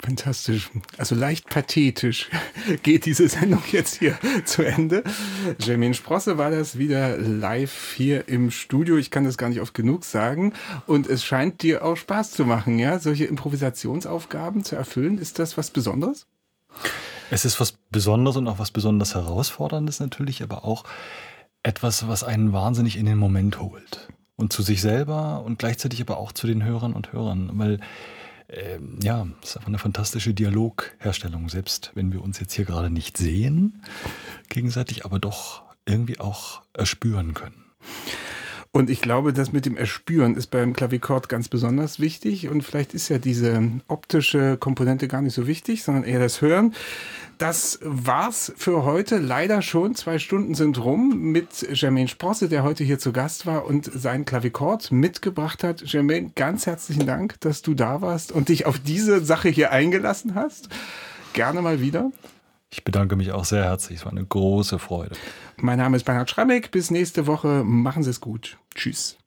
Fantastisch. Also leicht pathetisch geht diese Sendung jetzt hier zu Ende. Jermaine Sprosse war das wieder live hier im Studio. Ich kann das gar nicht oft genug sagen. Und es scheint dir auch Spaß zu machen, ja? Solche Improvisationsaufgaben zu erfüllen. Ist das was Besonderes? Es ist was Besonderes und auch was besonders Herausforderndes natürlich, aber auch etwas, was einen wahnsinnig in den Moment holt. Und zu sich selber und gleichzeitig aber auch zu den Hörern und Hörern. Weil ja, es ist einfach eine fantastische Dialogherstellung, selbst wenn wir uns jetzt hier gerade nicht sehen, gegenseitig, aber doch irgendwie auch erspüren können. Und ich glaube, das mit dem Erspüren ist beim Klavichord ganz besonders wichtig. Und vielleicht ist ja diese optische Komponente gar nicht so wichtig, sondern eher das Hören. Das war's für heute. Leider schon. 2 Stunden sind rum mit Jermaine Sprosse, der heute hier zu Gast war und sein Klavichord mitgebracht hat. Jermaine, ganz herzlichen Dank, dass du da warst und dich auf diese Sache hier eingelassen hast. Gerne mal wieder. Ich bedanke mich auch sehr herzlich. Es war eine große Freude. Mein Name ist Bernhard Schrammeck. Bis nächste Woche. Machen Sie es gut. Tschüss.